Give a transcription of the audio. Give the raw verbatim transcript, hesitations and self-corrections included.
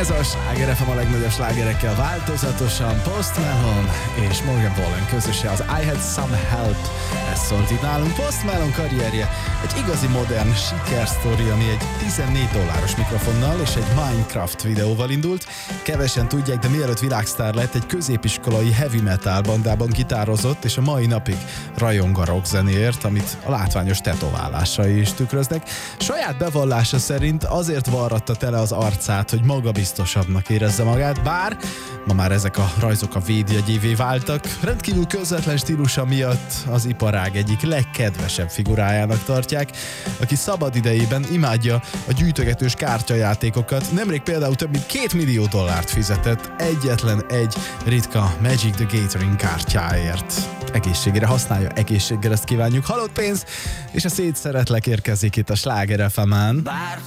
Ez a Sláger ef em a legnagyobb slágerekkel változatosan, Post Malone és Morgan Wallen közöse, az I Had Some Help. Ez szólt itt nálunk. Post Malone karrierje egy igazi modern sikersztori, ami egy tizennégy dolláros mikrofonnal és egy Minecraft videóval indult. Kevesen tudják, de mielőtt világsztár lett, egy középiskolai heavy metal bandában gitározott, és a mai napig rajong a rockzenéért, amit a látványos tetoválásai is tükröznek. Saját bevallása szerint azért varratta tele az arcát, hogy magabiztosabbnak érezze magát, bár ma már ezek a rajzok a védjegyévé váltak. Rendkívül közvetlen stílusa miatt az iparág egyik legkedvesebb figurájának tartják, aki szabad idejében imádja a gyűjtögetős kártyajátékokat. Nemrég például több mint két millió dollárt fizetett egyetlen egy ritka Magic the Gathering kártyáért. Egészségére használja, egészséggel ezt kívánjuk. Halott pénz, és a Szétszeretlek érkezik itt a Sláger ef em-en.